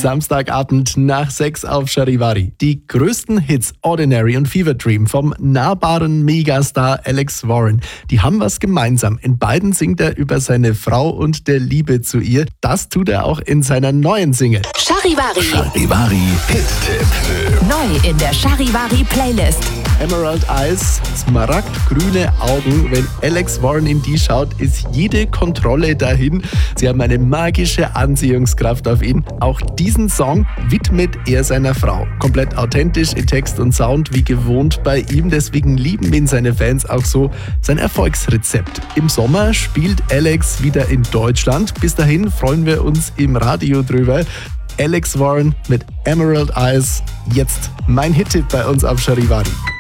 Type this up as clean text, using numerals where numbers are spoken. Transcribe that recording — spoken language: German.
Samstagabend nach 6 auf Charivari. Die größten Hits Ordinary und Fever Dream vom nahbaren Megastar Alex Warren, die haben was gemeinsam. In beiden singt er über seine Frau und der Liebe zu ihr. Das tut er auch in seiner neuen Single. Charivari Hit-Tipp. Neu in der Charivari Playlist. Emerald Eyes, smaragdgrüne Augen. Wenn Alex Warren in die schaut, ist jede Kontrolle dahin. Sie haben eine magische Anziehungskraft auf ihn. Auch diesen Song widmet er seiner Frau. Komplett authentisch in Text und Sound wie gewohnt bei ihm. Deswegen lieben ihn seine Fans auch so. Sein Erfolgsrezept. Im Sommer spielt Alex wieder in Deutschland. Bis dahin freuen wir uns im Radio drüber. Alex Warren mit Emerald Eyes. Jetzt mein Hit-Tipp bei uns auf Charivari.